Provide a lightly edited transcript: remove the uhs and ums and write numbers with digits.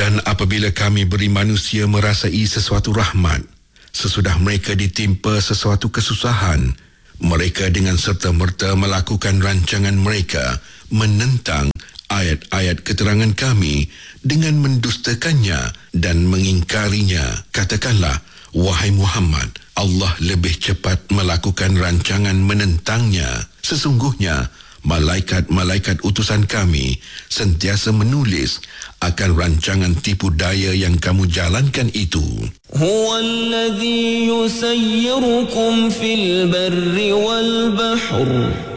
Dan apabila kami beri manusia merasai sesuatu rahmat, sesudah mereka ditimpa sesuatu kesusahan, mereka dengan serta-merta melakukan rancangan mereka menentang ayat-ayat keterangan kami dengan mendustakannya dan mengingkarinya. Katakanlah, wahai Muhammad, Allah lebih cepat melakukan rancangan menentangnya. Sesungguhnya, malaikat-malaikat utusan kami sentiasa menulis akan rancangan tipu daya yang kamu jalankan itu. Huwa alladhi yusayyirukum fil barri wal bahr